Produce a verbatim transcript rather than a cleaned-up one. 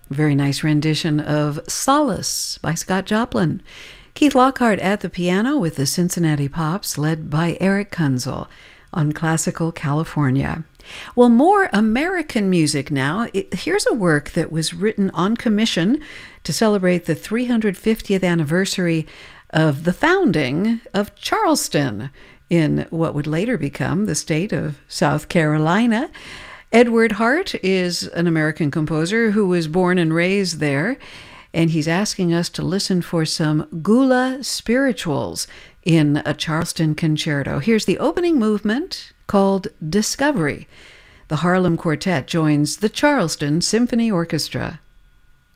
Very nice rendition of Solace by Scott Joplin. Keith Lockhart at the piano with the Cincinnati Pops, led by Eric Kunzel on Classical California. Well, more American music now. It, here's a work that was written on commission to celebrate the three hundred fiftieth anniversary of the founding of Charleston in what would later become the state of South Carolina. Edward Hart is an American composer who was born and raised there, and he's asking us to listen for some Gula spirituals in a Charleston concerto. Here's the opening movement called Discovery. The Harlem Quartet joins the Charleston Symphony Orchestra.